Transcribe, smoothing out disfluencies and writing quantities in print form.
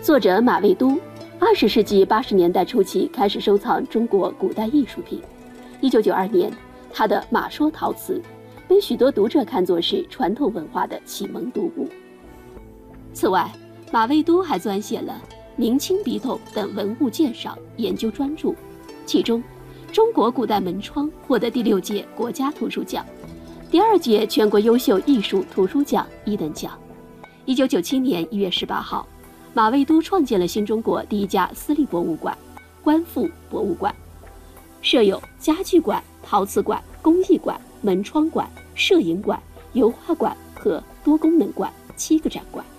作者马未都，20世纪80年代初期开始收藏中国古代艺术品。1992年，他的《马说陶瓷》被许多读者看作是传统文化的启蒙读物。此外，马未都还撰写了明清笔筒等文物鉴赏研究专著，其中中国古代门窗获得第6届国家图书奖、第2届全国优秀艺术图书奖1等奖。1997年1月18号，马未都创建了新中国第1家私立博物馆——观复博物馆，设有家具馆、陶瓷馆、工艺馆、门窗馆、摄影馆、油画馆和多功能馆7个展馆。